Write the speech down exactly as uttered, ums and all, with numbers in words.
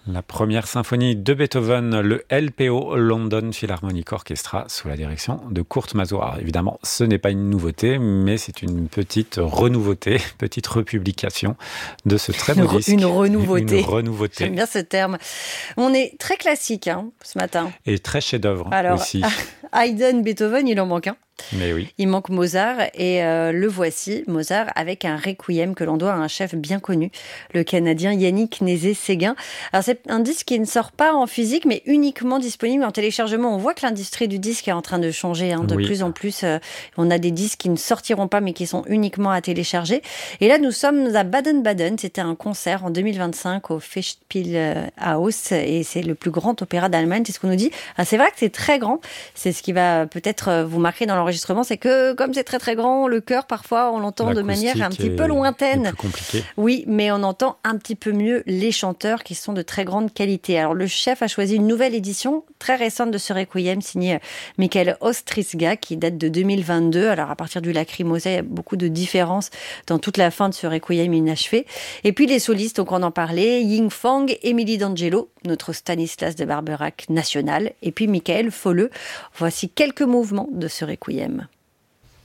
La première symphonie de Beethoven, le L P O, London Philharmonic Orchestra, sous la direction de Kurt Masur. Alors, évidemment, ce n'est pas une nouveauté, mais c'est une petite renouveauté, petite republication de ce très beau une, disque. Une renouveauté. Une renouveauté. J'aime bien ce terme. On est très classique hein, ce matin. Et très chef-d'œuvre Alors, aussi. Haydn, Beethoven, il en manque un. Mais oui. Il manque Mozart et euh, le voici, Mozart, avec un requiem que l'on doit à un chef bien connu, le Canadien Yannick Nézet-Séguin. Alors c'est un disque qui ne sort pas en physique, mais uniquement disponible en téléchargement. On voit que l'industrie du disque est en train de changer hein, de oui. plus en plus. Euh, on a des disques qui ne sortiront pas, mais qui sont uniquement à télécharger. Et là, nous sommes à Baden-Baden. C'était un concert en deux mille vingt-cinq au Festspielhaus et c'est le plus grand opéra d'Allemagne. C'est ce qu'on nous dit. Alors, c'est vrai que c'est très grand. C'est ce qui va peut-être vous marquer dans l'enregistrement, c'est que comme c'est très très grand, le chœur parfois on l'entend de manière un petit peu lointaine. Plus compliqué. Oui, mais on entend un petit peu mieux les chanteurs qui sont de très grande qualité. Alors le chef a choisi une nouvelle édition très récente de ce requiem signé Michael Ostrisga qui date de deux mille vingt-deux. Alors à partir du Lacrimosa, il y a beaucoup de différences dans toute la fin de ce requiem inachevé. Et puis les solistes, donc on en parlait, Ying Fang, Émilie D'Angelo, notre Stanislas de Barberac national, et puis Michael Folleux. Voici quelques mouvements de ce requiem.